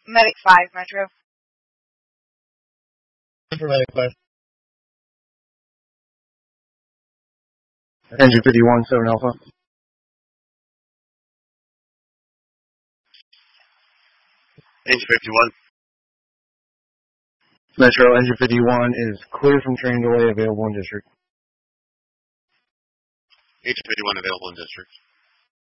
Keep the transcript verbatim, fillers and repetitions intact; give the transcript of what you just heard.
Medic five, Metro. For Medic five. Engine fifty-one, seven Alpha. Engine fifty-one. Metro, Engine fifty-one is clear from training delay, available in district. Engine fifty-one available in district.